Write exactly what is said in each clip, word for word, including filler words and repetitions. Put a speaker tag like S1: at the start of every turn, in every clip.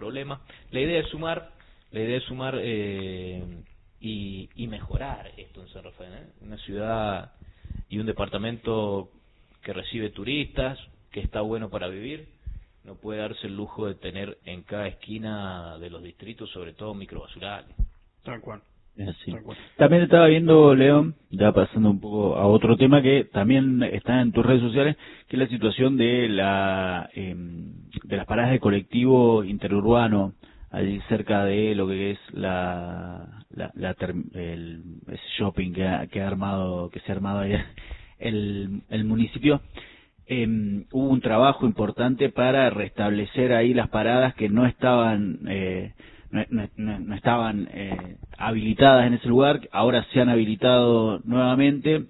S1: problema. La idea es sumar, la idea es sumar eh, y, y mejorar esto en San Rafael, ¿eh? Una ciudad y un departamento que recibe turistas, que está bueno para vivir, no puede darse el lujo de tener en cada esquina de los distritos, sobre todo microbasurales.
S2: Tal cual.
S3: Sí. También estaba viendo, León, ya pasando un poco a otro tema que también está en tus redes sociales, que es la situación de la eh, de las paradas de colectivo interurbano, allí cerca de lo que es la, la, la term, el ese shopping que ha, que ha armado, que se ha armado ahí el, el municipio. Eh, hubo un trabajo importante para restablecer ahí las paradas que no estaban eh, no, no, no, no estaban eh, habilitadas en ese lugar, ahora se han habilitado nuevamente.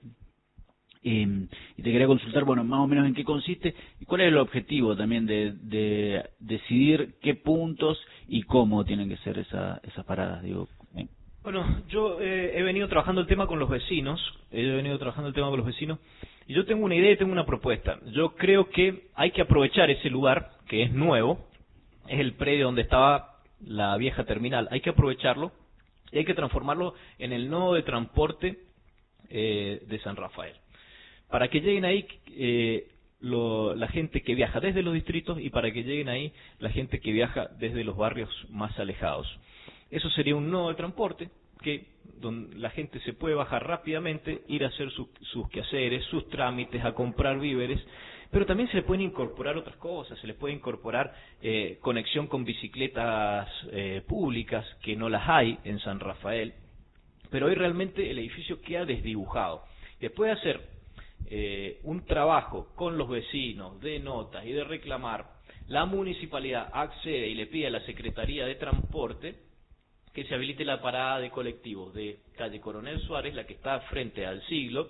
S3: Eh, y te quería consultar, bueno, más o menos en qué consiste y cuál es el objetivo también de, de decidir qué puntos y cómo tienen que ser esa, esas paradas, digo. Eh.
S1: Bueno, yo eh, he venido trabajando el tema con los vecinos, he venido trabajando el tema con los vecinos, y yo tengo una idea y tengo una propuesta. Yo creo que hay que aprovechar ese lugar, que es nuevo, es el predio donde estaba la vieja terminal, hay que aprovecharlo y hay que transformarlo en el nodo de transporte eh, de San Rafael. Para que lleguen ahí eh, lo, la gente que viaja desde los distritos y para que lleguen ahí la gente que viaja desde los barrios más alejados. Eso sería un nodo de transporte que donde la gente se puede bajar rápidamente, ir a hacer su, sus quehaceres, sus trámites, a comprar víveres, pero también se le pueden incorporar otras cosas, se le puede incorporar eh, conexión con bicicletas eh, públicas, que no las hay en San Rafael, pero hoy realmente el edificio queda desdibujado. Después de hacer eh, un trabajo con los vecinos de notas y de reclamar, la municipalidad accede y le pide a la Secretaría de Transporte que se habilite la parada de colectivos de calle Coronel Suárez, la que está frente al Siglo,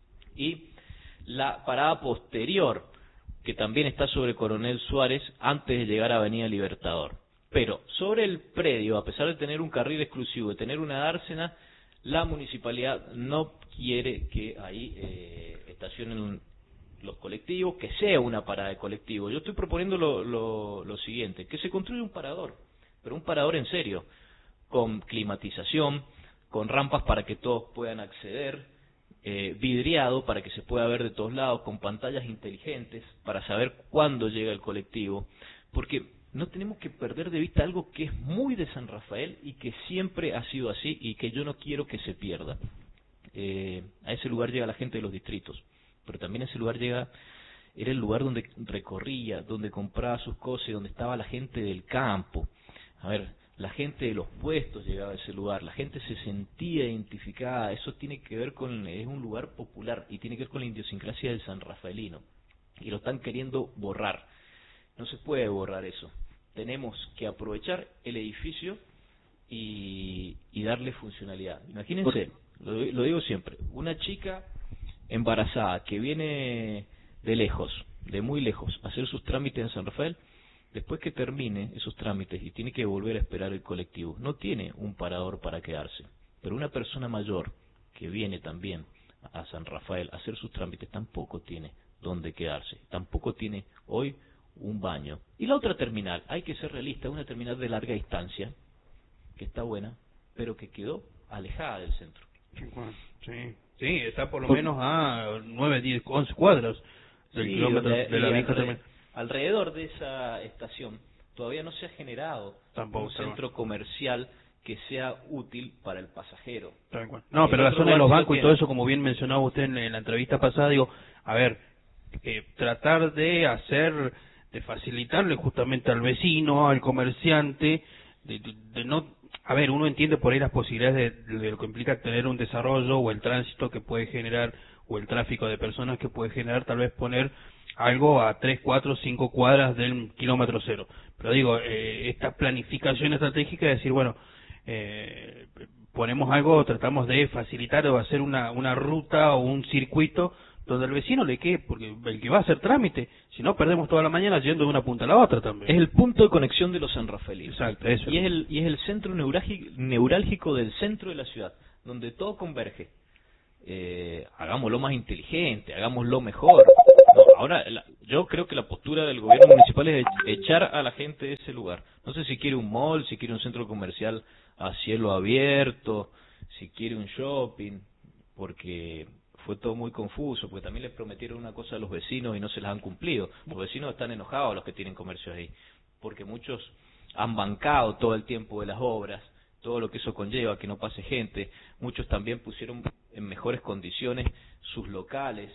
S1: y la parada posterior, que también está sobre Coronel Suárez, antes de llegar a Avenida Libertador. Pero sobre el predio, a pesar de tener un carril exclusivo, de tener una dársena, la municipalidad no quiere que ahí eh, estacionen los colectivos, que sea una parada de colectivos. Yo estoy proponiendo lo, lo, lo siguiente, que se construya un parador, pero un parador en serio, con climatización, con rampas para que todos puedan acceder, eh, vidriado para que se pueda ver de todos lados, con pantallas inteligentes para saber cuándo llega el colectivo, porque no tenemos que perder de vista algo que es muy de San Rafael y que siempre ha sido así y que yo no quiero que se pierda. Eh, a ese lugar llega la gente de los distritos, pero también a ese lugar llega, era el lugar donde recorría, donde compraba sus cosas, donde estaba la gente del campo. A ver, la gente de los puestos llegaba a ese lugar, la gente se sentía identificada, eso tiene que ver con, es un lugar popular y tiene que ver con la idiosincrasia del sanrafaelino, y lo están queriendo borrar. No se puede borrar eso, tenemos que aprovechar el edificio y, y darle funcionalidad. Imagínense, lo, lo digo siempre, una chica embarazada que viene de lejos, de muy lejos, a hacer sus trámites en San Rafael, después que termine esos trámites y tiene que volver a esperar el colectivo, no tiene un parador para quedarse. Pero una persona mayor que viene también a San Rafael a hacer sus trámites tampoco tiene dónde quedarse, tampoco tiene hoy un baño. Y la otra terminal, hay que ser realista, una terminal de larga distancia, que está buena, pero que quedó alejada del centro.
S2: Sí, sí, está por lo menos a nueve, diez, once cuadras del
S1: sí,
S2: kilómetro
S1: de,
S2: de la vieja terminal.
S1: Alrededor de esa estación todavía no se ha generado
S2: Tampoco,
S1: un centro bueno. comercial que sea útil para el pasajero.
S2: No, pero la zona de los bancos y todo eso, como bien mencionaba usted en, en la entrevista pasada, digo, a ver, eh, tratar de hacer, de facilitarle justamente al vecino, al comerciante, de, de, de no, a ver, uno entiende por ahí las posibilidades de, de lo que implica tener un desarrollo o el tránsito que puede generar, o el tráfico de personas que puede generar, tal vez poner algo a tres, cuatro, cinco cuadras del kilómetro cero. Pero digo, eh, esta planificación estratégica es decir, bueno, eh, ponemos algo, tratamos de facilitar o hacer una, una ruta o un circuito donde al vecino le quede, porque el que va a hacer trámite, si no perdemos toda la mañana yendo de una punta a la otra también.
S1: Es el punto de conexión de los sanrafaelinos.
S2: Exacto, eso.
S1: Y es el, y es el centro neurálgico, neurálgico del centro de la ciudad, donde todo converge. Eh, hagámoslo más inteligente, hagámoslo mejor. No, ahora, la, yo creo que la postura del gobierno municipal es echar a la gente de ese lugar. No sé si quiere un mall, si quiere un centro comercial a cielo abierto, si quiere un shopping, porque fue todo muy confuso, porque también les prometieron una cosa a los vecinos y no se las han cumplido. Los vecinos están enojados, los que tienen comercios ahí, porque muchos han bancado todo el tiempo de las obras, todo lo que eso conlleva, que no pase gente. Muchos también pusieron en mejores condiciones sus locales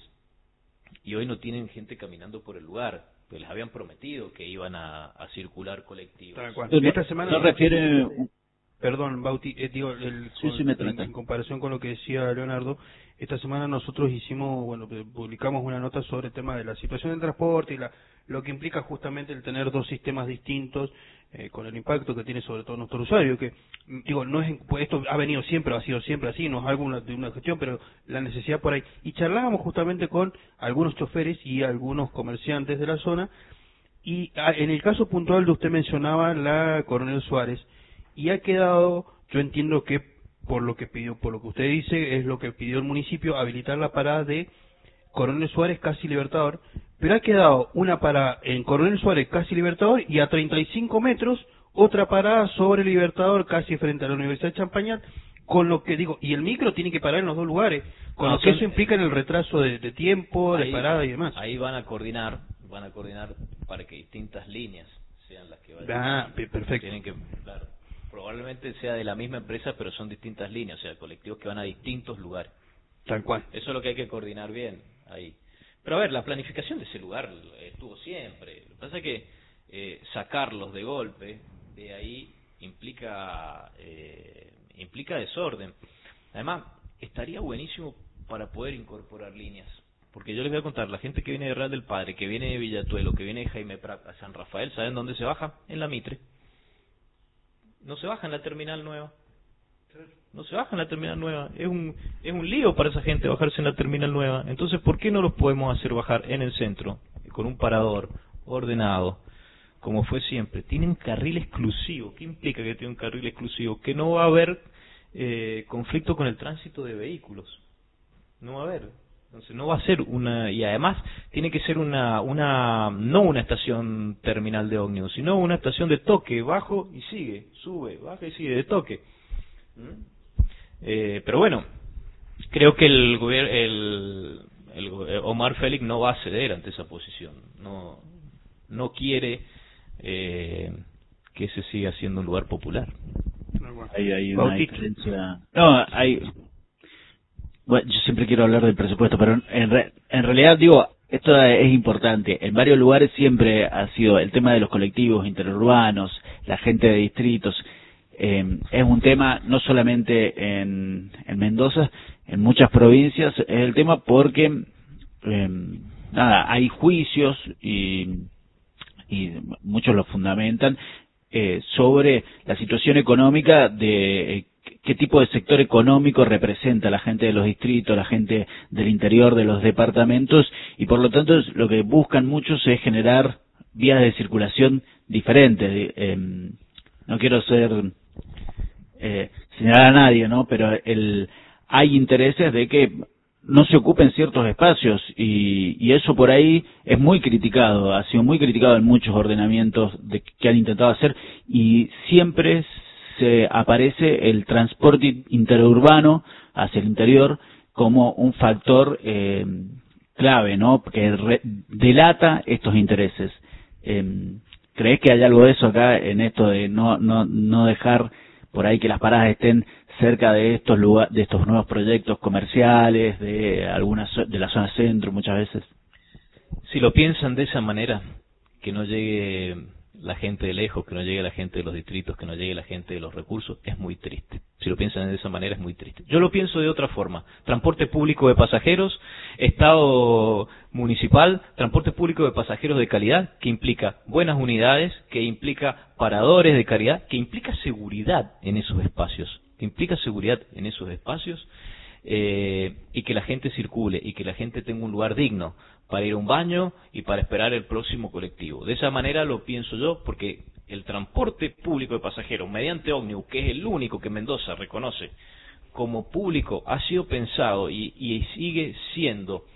S1: y hoy no tienen gente caminando por el lugar, pues les habían prometido que iban a, a circular colectivos.
S2: Esta semana
S3: no refiere...
S2: Perdón, Bauti, eh, digo, el,
S3: sí,
S2: con,
S3: sí, me
S2: en, en comparación con lo que decía Leonardo, esta semana nosotros hicimos, bueno, publicamos una nota sobre el tema de la situación del transporte y la, lo que implica justamente el tener dos sistemas distintos, eh, con el impacto que tiene sobre todo nuestro usuario, que, digo, no es, pues esto ha venido siempre, ha sido siempre así, no es algo una, de una gestión, pero la necesidad por ahí. Y charlábamos justamente con algunos choferes y algunos comerciantes de la zona, y a, en el caso puntual de usted mencionaba la Coronel Suárez, y ha quedado, yo entiendo que por lo que pidió, por lo que usted dice, es lo que pidió el municipio, habilitar la parada de Coronel Suárez casi Libertador, pero ha quedado una parada en Coronel Suárez casi Libertador y a treinta y cinco metros otra parada sobre Libertador casi frente a la Universidad de Champañat, con lo que digo, y el micro tiene que parar en los dos lugares, con no, lo que son, eso implica en el retraso de, de tiempo, ahí, de parada y demás.
S1: Ahí van a coordinar, van a coordinar para que distintas líneas sean las que vayan.
S2: Ah, perfecto.
S1: Tienen que, claro. Probablemente sea de la misma empresa, pero son distintas líneas, o sea, colectivos que van a distintos lugares.
S2: Tal cual.
S1: Eso es lo que hay que coordinar bien ahí. Pero a ver, la planificación de ese lugar estuvo siempre. Lo que pasa es que eh, sacarlos de golpe de ahí implica eh, implica desorden. Además, estaría buenísimo para poder incorporar líneas. Porque yo les voy a contar, la gente que viene de Real del Padre, que viene de Villatuelo, que viene de Jaime Prat a San Rafael, ¿saben dónde se baja? En la Mitre. No se baja en la terminal nueva. No se baja en la terminal nueva. Es un es un lío para esa gente bajarse en la terminal nueva. Entonces, ¿por qué no los podemos hacer bajar en el centro? Con un parador ordenado, como fue siempre. Tienen carril exclusivo. ¿Qué implica que tiene un carril exclusivo? Que no va a haber eh, conflicto con el tránsito de vehículos. No va a haber. Entonces no va a ser una, y además tiene que ser una, una, no una estación terminal de ómnibus, sino una estación de toque, bajo y sigue, sube, baja y sigue, de toque. ¿Mm? Eh, pero bueno, creo que el gobierno, el, el Omar Félix no va a ceder ante esa posición, no, no quiere eh, que ese siga siendo un lugar popular.
S3: Hay, hay una diferencia. No, hay. Bueno, yo siempre quiero hablar del presupuesto, pero en, re, en realidad, digo, esto es importante. En varios lugares siempre ha sido el tema de los colectivos interurbanos, la gente de distritos. Eh, es un tema no solamente en, en Mendoza, en muchas provincias es el tema porque, eh, nada, hay juicios y, y muchos lo fundamentan eh, sobre la situación económica de... Eh, qué tipo de sector económico representa la gente de los distritos, la gente del interior de los departamentos, y por lo tanto lo que buscan muchos es generar vías de circulación diferentes. Eh, no quiero ser eh, señalar a nadie, ¿no? Pero el, hay intereses de que no se ocupen ciertos espacios y, y eso por ahí es muy criticado, ha sido muy criticado en muchos ordenamientos de, que han intentado hacer, y siempre se aparece el transporte interurbano hacia el interior como un factor eh, clave, ¿no? Que re, delata estos intereses. Eh, ¿Crees que hay algo de eso acá en esto de no no no dejar por ahí que las paradas estén cerca de estos lugar, de estos nuevos proyectos comerciales, de algunas de la zona centro muchas veces?
S1: Si lo piensan de esa manera, que no llegue la gente de lejos, que no llegue la gente de los distritos, que no llegue la gente de los recursos, es muy triste. Si lo piensan de esa manera, es muy triste. Yo lo pienso de otra forma. Transporte público de pasajeros, Estado municipal, transporte público de pasajeros de calidad, que implica buenas unidades, que implica paradores de calidad, que implica seguridad en esos espacios, que implica seguridad en esos espacios, eh, y que la gente circule, y que la gente tenga un lugar digno para ir a un baño y para esperar el próximo colectivo. De esa manera lo pienso yo, porque el transporte público de pasajeros mediante ómnibus, que es el único que Mendoza reconoce como público, ha sido pensado y, y sigue siendo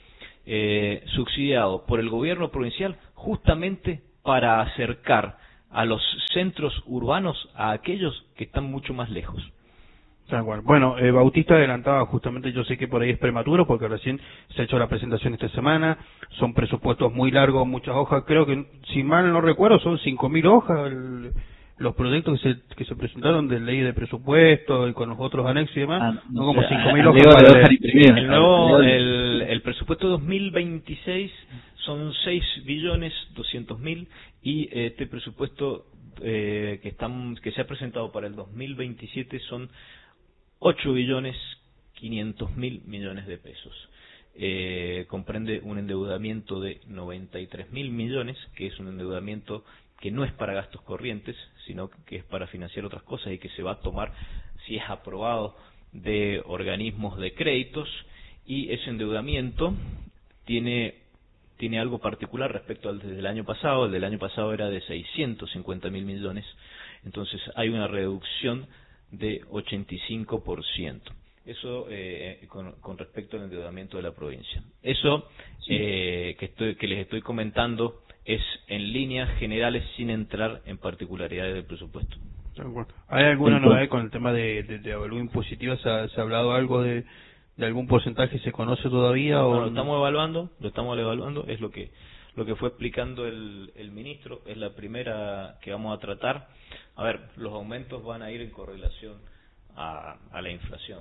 S1: eh, subsidiado por el gobierno provincial justamente para acercar a los centros urbanos a aquellos que están mucho más lejos.
S2: Tal cual. Bueno, eh, Bautista adelantaba justamente, yo sé que por ahí es prematuro porque recién se ha hecho la presentación esta semana, son presupuestos muy largos, muchas hojas, creo que, si mal no recuerdo, son cinco mil hojas el, los proyectos que se, que se presentaron de ley de presupuesto y con los otros anexos y demás,
S3: ah,
S2: no como cinco mil
S3: ah,
S2: hojas para
S3: el,
S1: el, nuevo, el, el presupuesto dos mil veintiséis son seis billones doscientos mil y este presupuesto eh, que, están, que se ha presentado para el dos mil veintisiete son ocho billones quinientos mil millones de pesos. Eh, comprende un endeudamiento de noventa y tres mil millones, que es un endeudamiento que no es para gastos corrientes, sino que es para financiar otras cosas y que se va a tomar, si es aprobado, de organismos de créditos, y ese endeudamiento tiene, tiene algo particular respecto al del año pasado. El del año pasado era de seiscientos cincuenta mil millones, entonces hay una reducción de ochenta y cinco por ciento. Eso eh, con, con respecto al endeudamiento de la provincia. Eso sí. eh, que, estoy, que les estoy comentando es en líneas generales sin entrar en particularidades del presupuesto.
S2: ¿Hay alguna novedad con el tema de, de, de evaluación impositiva? ¿Se ha, ¿Se ha hablado algo de, de algún porcentaje? ¿Se conoce todavía?
S1: No,
S2: o
S1: no, lo estamos evaluando, lo estamos evaluando, es lo que lo que fue explicando el, el ministro, es la primera que vamos a tratar. A ver, los aumentos van a ir en correlación a, a la inflación.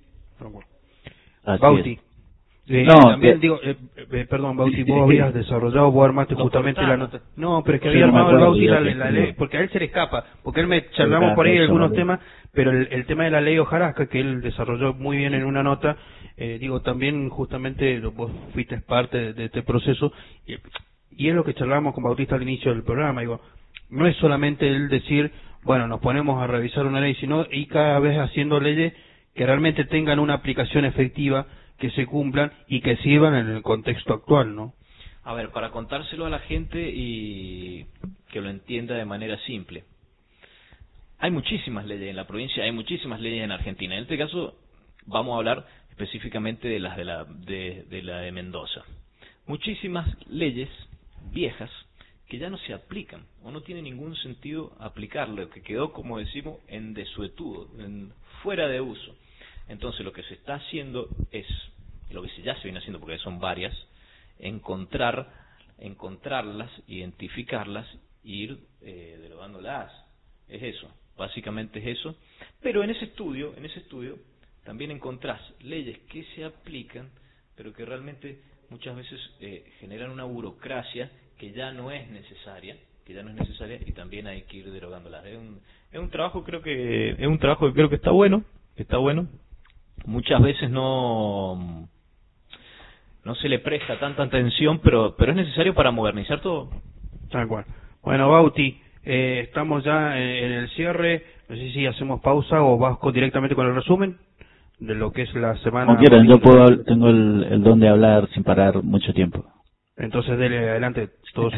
S2: Bauti, eh, no, también que... digo, eh, eh, perdón, Bauti, vos habías desarrollado, vos armaste no, justamente la nota. No, pero es que había armado el Bauti la, la ley, porque a él se le escapa, porque él me charlamos por ahí algunos temas, pero el, el tema de la ley hojarasca, que él desarrolló muy bien en una nota, eh, digo, también justamente vos fuiste parte de, de este proceso, y, y es lo que charlamos con Bautista al inicio del programa, digo, no es solamente el decir, bueno, nos ponemos a revisar una ley, sino y cada vez haciendo leyes que realmente tengan una aplicación efectiva, que se cumplan y que sirvan en el contexto actual, ¿no?
S1: A ver, para contárselo a la gente y que lo entienda de manera simple. Hay muchísimas leyes en la provincia, hay muchísimas leyes en Argentina. En este caso vamos a hablar específicamente de las de la de, de la de Mendoza. Muchísimas leyes viejas que ya no se aplican o no tiene ningún sentido aplicarlo, que quedó, como decimos, en desuetudo, en, fuera de uso. Entonces lo que se está haciendo es, lo que ya se viene haciendo porque son varias, encontrar, encontrarlas, identificarlas e ir eh, derogándolas. Es eso, básicamente es eso. Pero en ese estudio, en ese estudio también encontrás leyes que se aplican, pero que realmente muchas veces eh, generan una burocracia que ya no es necesaria, que ya no es necesaria y también hay que ir derogándolas. Es un, es un trabajo creo que es un trabajo que creo que está bueno, está bueno. Muchas veces no no se le presta tanta atención, pero pero es necesario para modernizar todo.
S2: Tal cual. Bueno, Bauti, eh, estamos ya en, en el cierre. No sé si hacemos pausa o vas con, directamente con el resumen de lo que es la semana.
S3: Como quieran, yo puedo, tengo el, el don de hablar sin parar mucho tiempo.
S2: Entonces, dele adelante, todos.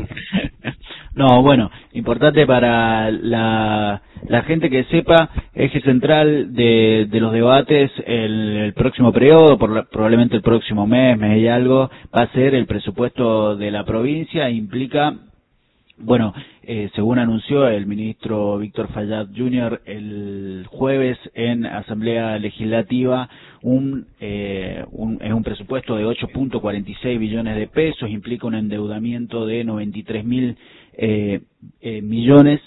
S3: No, bueno, importante para la, la gente que sepa, eje central de, de los debates el, el próximo periodo, por la, probablemente el próximo mes, mes y algo, va a ser el presupuesto de la provincia. Implica, bueno, eh, según anunció el ministro Víctor Fayad junior el jueves en Asamblea Legislativa, un, eh, un, es un presupuesto de ocho punto cuarenta y seis billones de pesos, implica un endeudamiento de noventa y tres mil eh, eh, millones,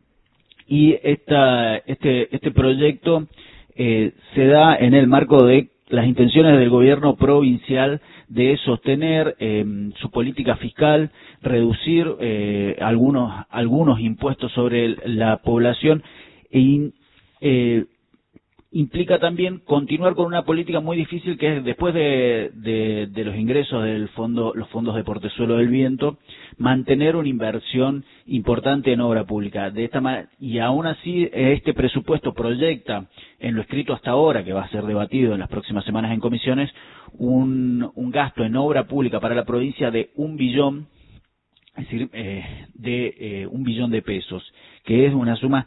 S3: y esta, este, este proyecto eh, se da en el marco de las intenciones del gobierno provincial de sostener eh, su política fiscal, reducir eh, algunos algunos impuestos sobre la población e eh, implica también continuar con una política muy difícil que es, después de, de, de los ingresos del fondo, los fondos de Portezuelo del Viento, mantener una inversión importante en obra pública. De esta manera, y aún así este presupuesto proyecta, en lo escrito hasta ahora, que va a ser debatido en las próximas semanas en comisiones, un, un gasto en obra pública para la provincia de un billón, es decir, eh, de eh, un billón de pesos, que es una suma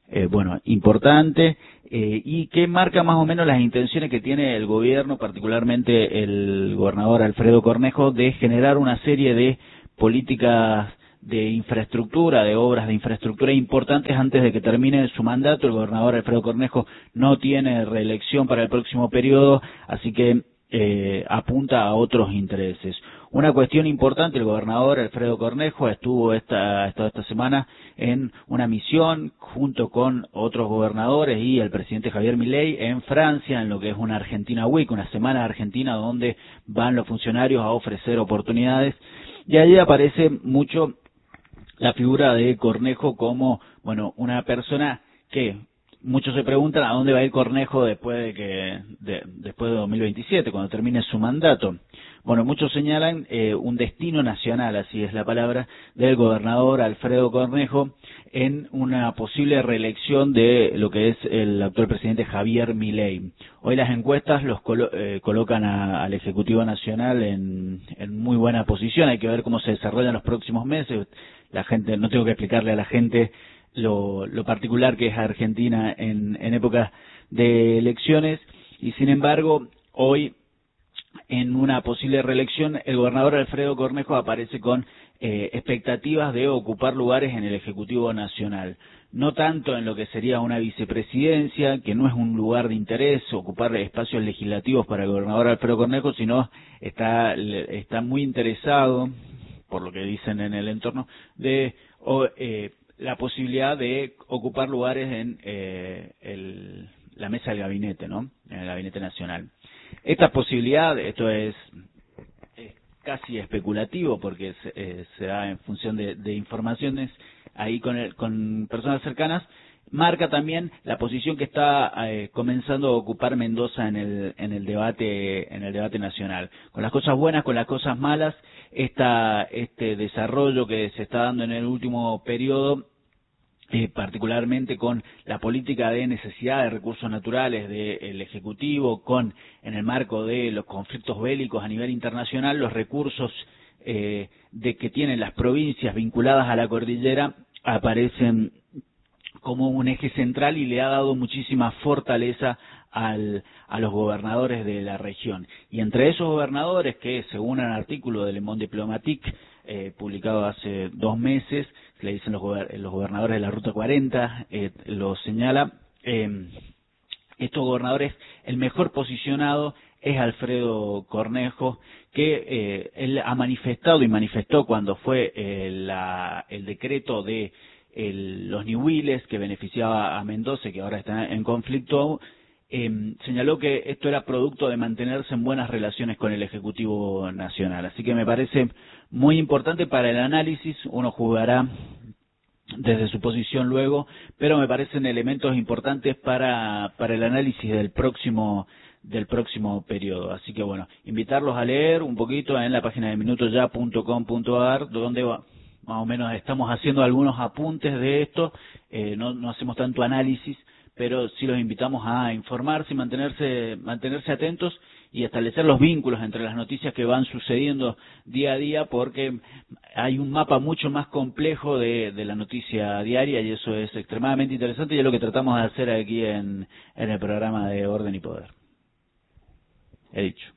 S3: eh, bueno, importante, eh, y que marca más o menos las intenciones que tiene el gobierno, particularmente el gobernador Alfredo Cornejo, de generar una serie de políticas de infraestructura, de obras de infraestructura importantes antes de que termine su mandato. El gobernador Alfredo Cornejo no tiene reelección para el próximo periodo, así que eh, apunta a otros intereses. Una cuestión importante, el gobernador Alfredo Cornejo estuvo esta, esta, esta semana en una misión junto con otros gobernadores y el presidente Javier Milei en Francia, en lo que es una Argentina Week, una semana argentina donde van los funcionarios a ofrecer oportunidades, y allí aparece mucho la figura de Cornejo como, bueno, una persona que muchos se preguntan a dónde va a ir Cornejo después de que de, después de dos mil veintisiete, cuando termine su mandato. Bueno, muchos señalan eh, un destino nacional, así es la palabra, del gobernador Alfredo Cornejo en una posible reelección de lo que es el actual presidente Javier Milei. Hoy las encuestas los colo eh, colocan a, al Ejecutivo Nacional en, en muy buena posición. Hay que ver cómo se desarrollan los próximos meses. La gente, no tengo que explicarle a la gente lo, lo particular que es Argentina en, en época de elecciones, y sin embargo, hoy en una posible reelección, el gobernador Alfredo Cornejo aparece con eh, expectativas de ocupar lugares en el Ejecutivo Nacional. No tanto en lo que sería una vicepresidencia, que no es un lugar de interés, ocupar espacios legislativos para el gobernador Alfredo Cornejo, sino está, está muy interesado, por lo que dicen en el entorno, de o, eh, la posibilidad de ocupar lugares en eh, el, la mesa del gabinete, ¿no? En el gabinete nacional. Esta posibilidad, esto es, es casi especulativo porque se, eh, se da en función de, de informaciones ahí con, el, con personas cercanas, marca también la posición que está eh, comenzando a ocupar Mendoza en el, en el debate, en el debate nacional. Con las cosas buenas, con las cosas malas, esta, este desarrollo que se está dando en el último periodo, Eh, particularmente con la política de necesidad de recursos naturales del Ejecutivo, con, en el marco de los conflictos bélicos a nivel internacional, los recursos eh, de que tienen las provincias vinculadas a la cordillera aparecen como un eje central y le ha dado muchísima fortaleza al, a los gobernadores de la región. Y entre esos gobernadores que, según un artículo de Le Monde Diplomatique, eh, publicado hace dos meses, le dicen los, los gobernadores de la Ruta cuarenta, eh, lo señala, eh, estos gobernadores, el mejor posicionado es Alfredo Cornejo, que eh, él ha manifestado y manifestó cuando fue eh, la, el decreto de el, los Niwiles que beneficiaba a Mendoza, que ahora está en conflicto, eh, señaló que esto era producto de mantenerse en buenas relaciones con el Ejecutivo Nacional. Así que me parece muy importante para el análisis, uno juzgará desde su posición luego, pero me parecen elementos importantes para, para el análisis del próximo del próximo periodo. Así que bueno, invitarlos a leer un poquito en la página de minuto ya punto com punto a r, donde va, más o menos estamos haciendo algunos apuntes de esto, eh, no, no hacemos tanto análisis, pero sí los invitamos a informarse y mantenerse, mantenerse atentos y establecer los vínculos entre las noticias que van sucediendo día a día, porque hay un mapa mucho más complejo de, de la noticia diaria y eso es extremadamente interesante y es lo que tratamos de hacer aquí en, en el programa de Orden y Poder. He dicho.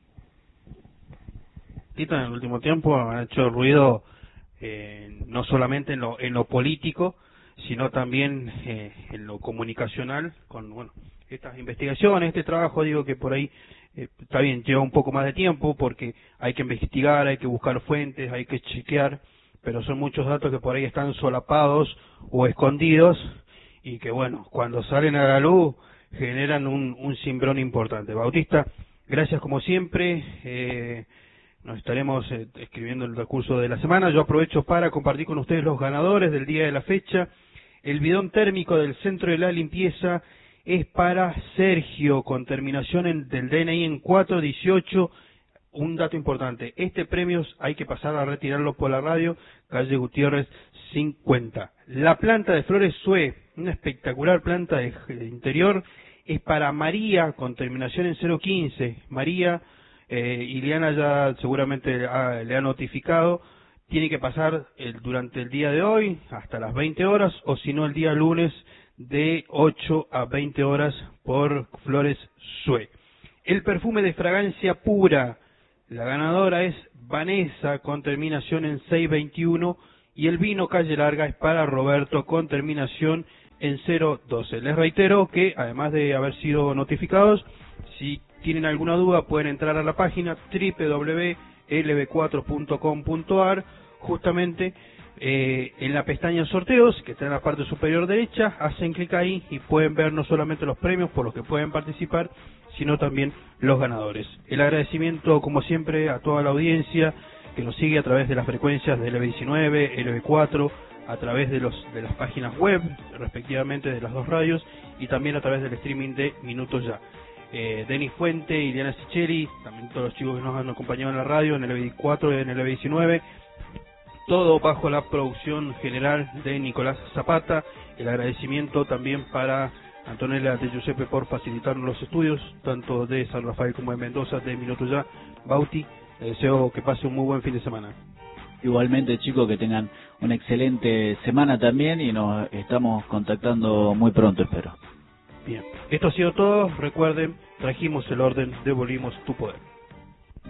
S2: Tito, en el último tiempo ha hecho ruido eh, no solamente en lo, en lo político, sino también eh, en lo comunicacional, con bueno estas investigaciones, este trabajo, digo que por ahí eh, está bien, lleva un poco más de tiempo porque hay que investigar, hay que buscar fuentes, hay que chequear, pero son muchos datos que por ahí están solapados o escondidos y que bueno, cuando salen a la luz generan un, un cimbrón importante. Bautista, gracias como siempre, eh, nos estaremos eh, escribiendo el recurso de la semana. Yo aprovecho para compartir con ustedes los ganadores del día de la fecha. El bidón térmico del Centro de la Limpieza es para Sergio, con terminación en, del D N I en cuatro dieciocho. Un dato importante, este premio hay que pasar a retirarlo por la radio, calle Gutiérrez cincuenta. La planta de flores Sue, una espectacular planta de, de interior, es para María, con terminación en cero quince. María, eh, Iliana ya seguramente ha, le ha notificado, tiene que pasar el, durante el día de hoy, hasta las veinte horas, o si no el día lunes de ocho a veinte horas por Flores Sue. El perfume de fragancia pura, la ganadora es Vanessa con terminación en seiscientos veintiuno y el vino Calle Larga es para Roberto con terminación en cero doce. Les reitero que además de haber sido notificados, si tienen alguna duda pueden entrar a la página doble u doble u doble u punto l b cuatro punto com punto a r, justamente eh, en la pestaña sorteos que está en la parte superior derecha, hacen clic ahí y pueden ver no solamente los premios por los que pueden participar, sino también los ganadores. El agradecimiento, como siempre, a toda la audiencia que nos sigue a través de las frecuencias de L B diecinueve, L B cuatro, a través de los de las páginas web, respectivamente, de las dos radios, y también a través del streaming de Minutos Ya. Eh, Denis Fuente y Diana Sicheli, también todos los chicos que nos han acompañado en la radio, en L B cuatro y en L B diecinueve, todo bajo la producción general de Nicolás Zapata. El agradecimiento también para Antonella de Giuseppe por facilitarnos los estudios, tanto de San Rafael como de Mendoza, de Minutos Ya. Bauti, les deseo que pase un muy buen fin de semana.
S3: Igualmente, chicos, que tengan una excelente semana también y nos estamos contactando muy pronto, espero.
S2: Bien, esto ha sido todo. Recuerden, trajimos el orden, devolvimos tu poder.